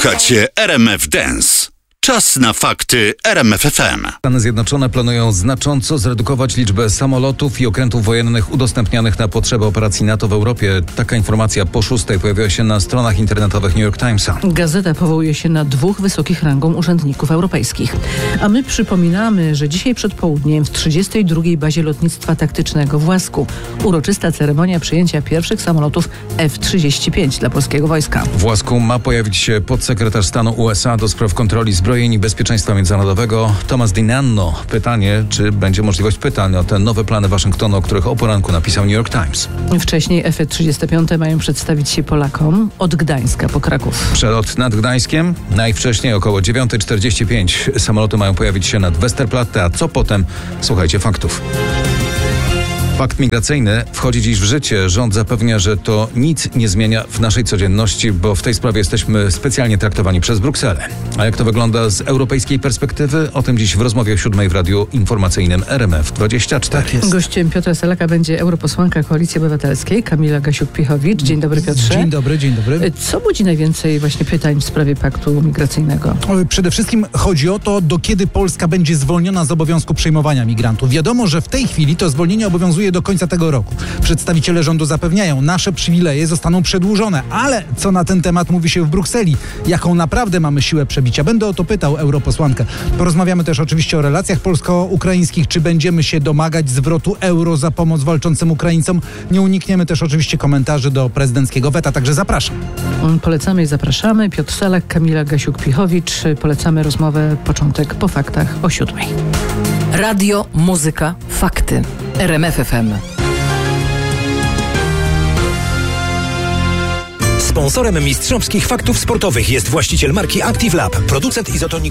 Słuchacie RMF Dance. Czas na fakty RMF FM. Stany Zjednoczone planują znacząco zredukować liczbę samolotów i okrętów wojennych udostępnianych na potrzeby operacji NATO w Europie. Taka informacja po 6:00 pojawiła się na stronach internetowych New York Timesa. Gazeta powołuje się na 2 wysokich rangą urzędników europejskich. A my przypominamy, że dzisiaj przed południem w 32. bazie lotnictwa taktycznego w Łasku uroczysta ceremonia przyjęcia pierwszych samolotów F-35 dla polskiego wojska. W Łasku ma pojawić się podsekretarz stanu USA do spraw kontroli zbrojeń i bezpieczeństwa międzynarodowego Thomas DiNanno. Pytanie, czy będzie możliwość pytań o te nowe plany Waszyngtonu, o których o poranku napisał New York Times. Wcześniej F-35 mają przedstawić się Polakom od Gdańska po Kraków. Przelot nad Gdańskiem najwcześniej około 9:45. Samoloty mają pojawić się nad Westerplatte, a co potem? Słuchajcie faktów. Pakt migracyjny wchodzi dziś w życie. Rząd zapewnia, że to nic nie zmienia w naszej codzienności, bo w tej sprawie jesteśmy specjalnie traktowani przez Brukselę. A jak to wygląda z europejskiej perspektywy? O tym dziś w rozmowie o 7:00 w radiu informacyjnym RMF24. Tak jest. Gościem Piotra Selaka będzie europosłanka Koalicji Obywatelskiej Kamila Gasiuk-Pihowicz. Dzień dobry, Piotrze. Dzień dobry, dzień dobry. Co budzi najwięcej właśnie pytań w sprawie paktu migracyjnego? Przede wszystkim chodzi o to, do kiedy Polska będzie zwolniona z obowiązku przyjmowania migrantów. Wiadomo, że w tej chwili to zwolnienie obowiązuje do końca tego roku. Przedstawiciele rządu zapewniają, nasze przywileje zostaną przedłużone, ale co na ten temat mówi się w Brukseli? Jaką naprawdę mamy siłę przebicia? Będę o to pytał europosłankę. Porozmawiamy też oczywiście o relacjach polsko-ukraińskich, czy będziemy się domagać zwrotu euro za pomoc walczącym Ukraińcom. Nie unikniemy też oczywiście komentarzy do prezydenckiego weta, także zapraszam. Polecamy i zapraszamy. Piotr Selak, Kamila Gasiuk-Pihowicz. Polecamy rozmowę początek po faktach o 7:00. Radio, muzyka, fakty. RMF FM. Sponsorem mistrzowskich faktów sportowych jest właściciel marki Active Lab, producent izotoniku.